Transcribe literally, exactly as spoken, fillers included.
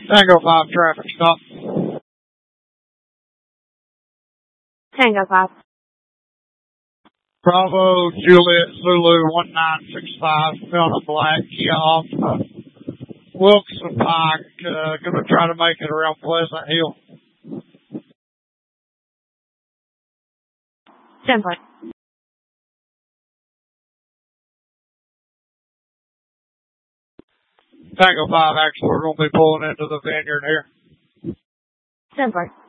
Tango five traffic stop. Tango five. Bravo, Juliet, Zulu, one nine six five, found a black Kia Altima. Wilson Pike, uh, gonna try to make it around Pleasant Hill. ten foot. Tango five, actually, we're gonna be pulling into the vineyard here. ten foot.